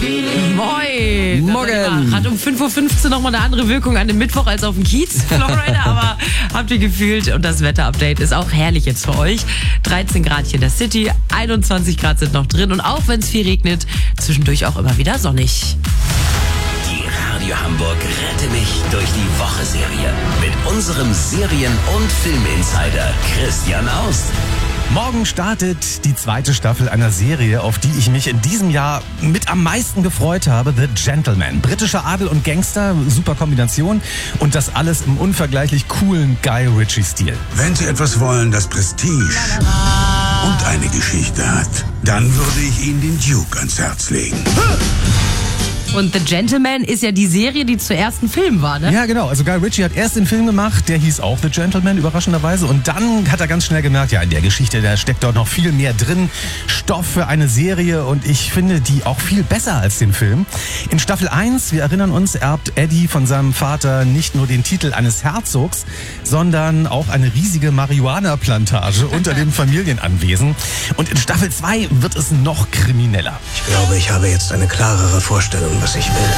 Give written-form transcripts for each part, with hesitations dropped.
Moin. Morgen. Hat um 5.15 Uhr nochmal eine andere Wirkung an dem Mittwoch als auf dem Kiez, Florida, aber habt ihr gefühlt und das Wetterupdate ist auch herrlich jetzt für euch. 13 Grad hier in der City, 21 Grad sind noch drin und auch wenn es viel regnet, zwischendurch auch immer wieder sonnig. Die Radio Hamburg Rette mich durch die Woche-Serie mit unserem Serien- und Filminsider Christian Aust. Morgen startet die zweite Staffel einer Serie, auf die ich mich in diesem Jahr mit am meisten gefreut habe. The Gentleman. Britischer Adel und Gangster, super Kombination. Und das alles im unvergleichlich coolen Guy Ritchie-Stil. Wenn Sie etwas wollen, das Prestige und eine Geschichte hat, dann würde ich Ihnen den Duke ans Herz legen. Und The Gentleman ist ja die Serie, die zuerst ein Film war, ne? Ja, genau. Also Guy Ritchie hat erst den Film gemacht, der hieß auch The Gentleman, überraschenderweise. Und dann hat er ganz schnell gemerkt, ja, in der Geschichte, da steckt doch noch viel mehr drin. Stoff für eine Serie und ich finde die auch viel besser als den Film. In Staffel 1, wir erinnern uns, erbt Eddie von seinem Vater nicht nur den Titel eines Herzogs, sondern auch eine riesige Marihuana-Plantage unter dem Familienanwesen. Und in Staffel 2 wird es noch krimineller. Ich glaube, ich habe jetzt eine klarere Vorstellung, was ich will.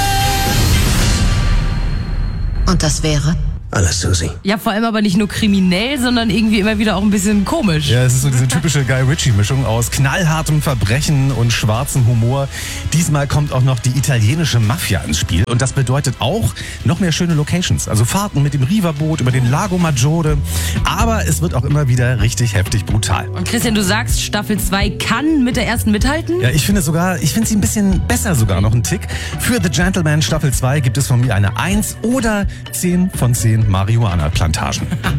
Und das wäre? Alles, Susi. Ja, vor allem aber nicht nur kriminell, sondern irgendwie immer wieder auch ein bisschen komisch. Ja, es ist so diese typische Guy Ritchie-Mischung aus knallhartem Verbrechen und schwarzem Humor. Diesmal kommt auch noch die italienische Mafia ins Spiel. Und das bedeutet auch noch mehr schöne Locations. Also Fahrten mit dem Riva-Boot über den Lago Maggiore. Aber es wird auch immer wieder richtig heftig brutal. Und Christian, du sagst, Staffel 2 kann mit der ersten mithalten? Ja, ich finde sie ein bisschen besser sogar, noch einen Tick. Für The Gentleman Staffel 2 gibt es von mir eine 1 oder 10 von 10 Marihuana-Plantagen.